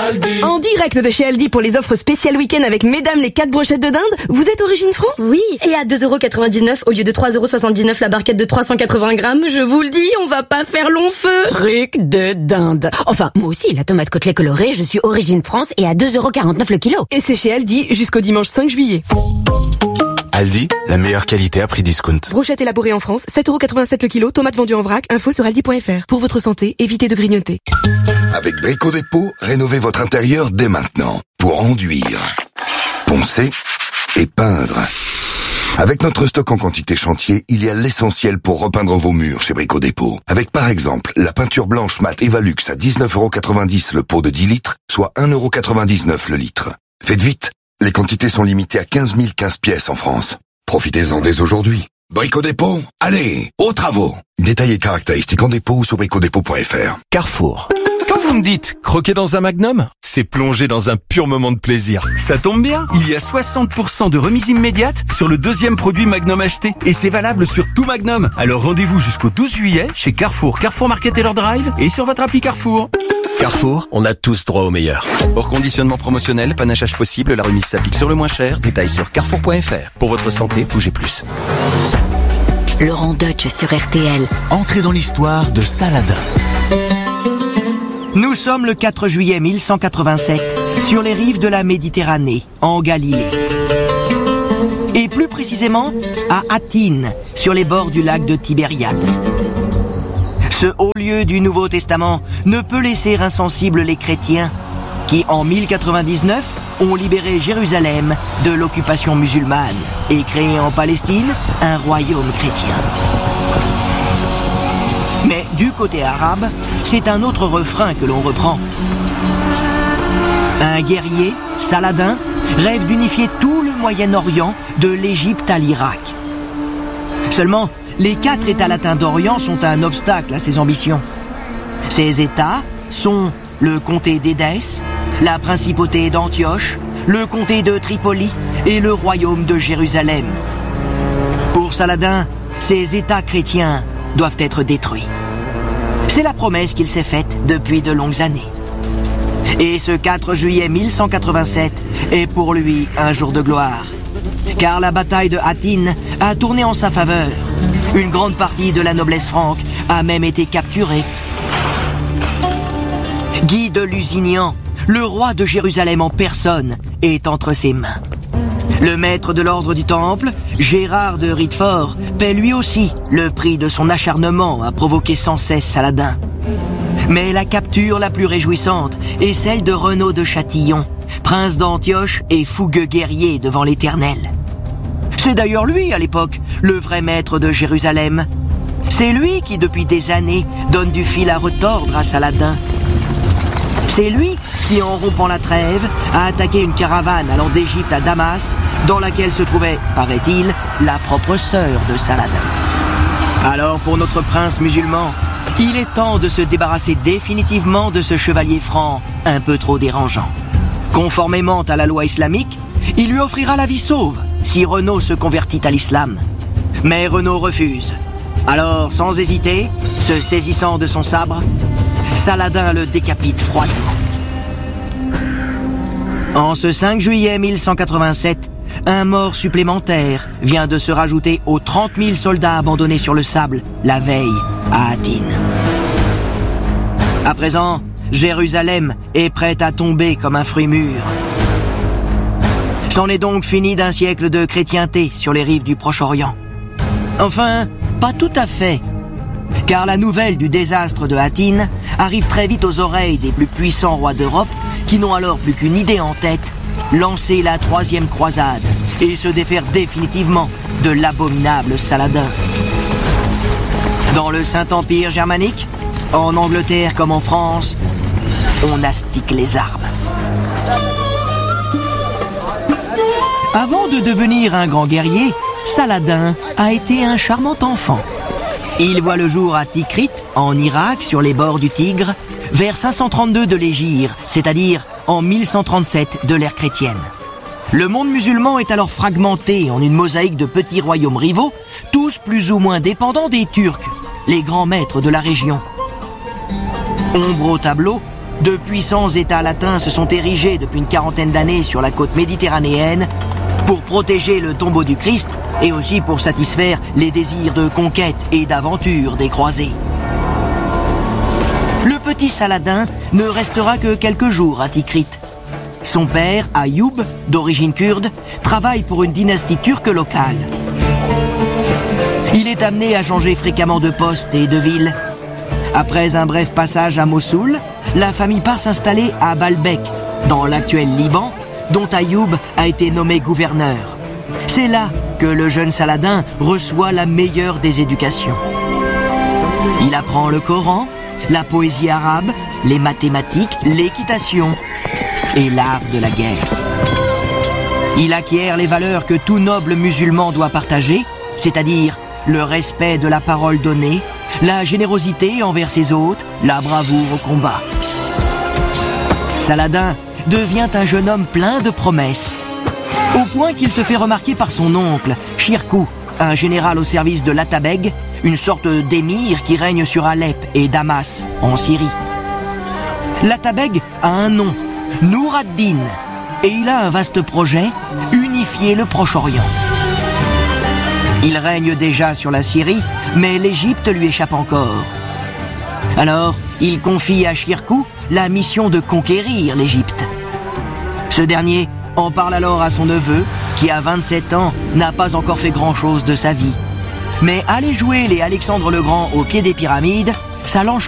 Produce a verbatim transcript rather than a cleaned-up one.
Aldi. En direct de chez Aldi pour les offres spéciales week-end avec mesdames les quatre brochettes de dinde. Vous êtes origine France? Oui, et à deux euros quatre-vingt-dix-neuf au lieu de trois euros soixante-dix-neuf la barquette de trois cent quatre-vingts grammes, je vous le dis, on va pas faire long feu. Truc de dinde. Enfin, moi aussi, la tomate côtelée colorée, je suis origine France et à deux euros quarante-neuf le kilo. Et c'est chez Aldi jusqu'au dimanche cinq juillet. Aldi, la meilleure qualité à prix discount. Brochette élaborée en France, sept euros quatre-vingt-sept le kilo, tomates vendues en vrac, info sur aldi point fr. Pour votre santé, évitez de grignoter. Avec Brico Dépôt, rénovez votre intérieur dès maintenant. Pour enduire, poncer et peindre. Avec notre stock en quantité chantier, il y a l'essentiel pour repeindre vos murs chez Brico Dépôt. Avec par exemple, la peinture blanche mat Evalux à dix-neuf euros quatre-vingt-dix le pot de dix litres, soit un euro quatre-vingt-dix-neuf le litre. Faites vite, les quantités sont limitées à quinze mille quinze pièces en France. Profitez-en dès aujourd'hui. Brico Dépôt, allez, aux travaux. Détails et caractéristiques en dépôt ou sur brico dépôt point fr. Carrefour. Quand vous me dites croquer dans un Magnum, c'est plonger dans un pur moment de plaisir. Ça tombe bien, il y a soixante pour cent de remise immédiate sur le deuxième produit Magnum acheté. Et c'est valable sur tout Magnum. Alors rendez-vous jusqu'au douze juillet chez Carrefour, Carrefour Market et leur Drive et sur votre appli Carrefour. Carrefour, on a tous droit au meilleur. Hors conditionnement promotionnel, panachage possible, la remise s'applique sur le moins cher. Détails sur carrefour point fr. Pour votre santé, bougez plus. Laurent Deutsch sur R T L. Entrez dans l'histoire de Saladin. Nous sommes le quatre juillet mille cent quatre-vingt-sept, sur les rives de la Méditerranée, en Galilée. Et plus précisément, à Athine, sur les bords du lac de Tibériade. Ce haut lieu du Nouveau Testament ne peut laisser insensibles les chrétiens, qui en mille quatre-vingt-dix-neuf ont libéré Jérusalem de l'occupation musulmane et créé en Palestine un royaume chrétien. Mais du côté arabe, c'est un autre refrain que l'on reprend. Un guerrier, Saladin, rêve d'unifier tout le Moyen-Orient, de l'Égypte à l'Irak. Seulement, les quatre États latins d'Orient sont un obstacle à ses ambitions. Ces États sont le comté d'Édesse, la principauté d'Antioche, le comté de Tripoli et le royaume de Jérusalem. Pour Saladin, ces États chrétiens doivent être détruits. C'est la promesse qu'il s'est faite depuis de longues années. Et ce quatre juillet mille cent quatre-vingt-sept est pour lui un jour de gloire. Car la bataille de Athine a tourné en sa faveur. Une grande partie de la noblesse franque a même été capturée. Guy de Lusignan, le roi de Jérusalem en personne, est entre ses mains. Le maître de l'ordre du Temple, Gérard de Rittefort, paie lui aussi le prix de son acharnement à provoquer sans cesse Saladin. Mais la capture la plus réjouissante est celle de Renaud de Châtillon, prince d'Antioche et fougueux guerrier devant l'Éternel. C'est d'ailleurs lui, à l'époque, le vrai maître de Jérusalem. C'est lui qui, depuis des années, donne du fil à retordre à Saladin. C'est lui qui, en rompant la trêve, a attaqué une caravane allant d'Égypte à Damas, dans laquelle se trouvait, paraît-il, la propre sœur de Saladin. Alors, pour notre prince musulman, il est temps de se débarrasser définitivement de ce chevalier franc un peu trop dérangeant. Conformément à la loi islamique, il lui offrira la vie sauve si Renaud se convertit à l'islam. Mais Renaud refuse. Alors, sans hésiter, se saisissant de son sabre, Saladin le décapite froidement. En ce cinq juillet mille cent quatre-vingt-sept, un mort supplémentaire vient de se rajouter aux trente mille soldats abandonnés sur le sable la veille à Athine. À présent, Jérusalem est prête à tomber comme un fruit mûr. C'en est donc fini d'un siècle de chrétienté sur les rives du Proche-Orient. Enfin, pas tout à fait. Car la nouvelle du désastre de Athine arrive très vite aux oreilles des plus puissants rois d'Europe qui n'ont alors plus qu'une idée en tête, lancer la troisième croisade et se défaire définitivement de l'abominable Saladin. Dans le Saint-Empire germanique, en Angleterre comme en France, on astique les armes. Avant de devenir un grand guerrier, Saladin a été un charmant enfant. Il voit le jour à Tikrit, en Irak, sur les bords du Tigre, vers cinq cent trente-deux de l'Hégire, c'est-à-dire en mille cent trente-sept de l'ère chrétienne. Le monde musulman est alors fragmenté en une mosaïque de petits royaumes rivaux, tous plus ou moins dépendants des Turcs, les grands maîtres de la région. Ombre au tableau, de puissants États latins se sont érigés depuis une quarantaine d'années sur la côte méditerranéenne pour protéger le tombeau du Christ et aussi pour satisfaire les désirs de conquête et d'aventure des croisés. Le petit Saladin ne restera que quelques jours à Tikrit. Son père, Ayoub, d'origine kurde, travaille pour une dynastie turque locale. Il est amené à changer fréquemment de poste et de ville. Après un bref passage à Mossoul, la famille part s'installer à Baalbek, dans l'actuel Liban, dont Ayoub a été nommé gouverneur. C'est là que le jeune Saladin reçoit la meilleure des éducations. Il apprend le Coran, la poésie arabe, les mathématiques, l'équitation et l'art de la guerre. Il acquiert les valeurs que tout noble musulman doit partager, c'est-à-dire le respect de la parole donnée, la générosité envers ses hôtes, la bravoure au combat. Saladin devient un jeune homme plein de promesses, au point qu'il se fait remarquer par son oncle, Shirkuh, un général au service de l'Atabeg, une sorte d'émir qui règne sur Alep et Damas, en Syrie. L'Atabeg a un nom, Nour ad-Din, et il a un vaste projet, unifier le Proche-Orient. Il règne déjà sur la Syrie, mais l'Égypte lui échappe encore. Alors, il confie à Shirkuh la mission de conquérir l'Égypte. Ce dernier en parle alors à son neveu, qui à vingt-sept ans n'a pas encore fait grand-chose de sa vie. Mais aller jouer les Alexandre le Grand au pied des pyramides, ça l'enchante.